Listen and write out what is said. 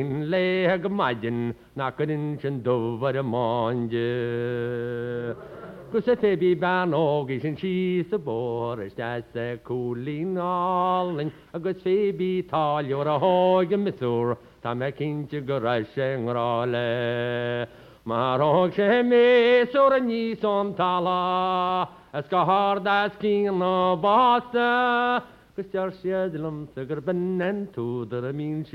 le go maidin na gon sin dóhar a máide. Gus a fébi ban ógis sin si sa bór is de sa cúlínáling agus fébi táliúr a háig misúr tá me cinnte go raibh sé ngráile. Mar óg sé méúr a níos an tala as go hádas cín na básta gus tear siadlam sa gur bennen túdar a mín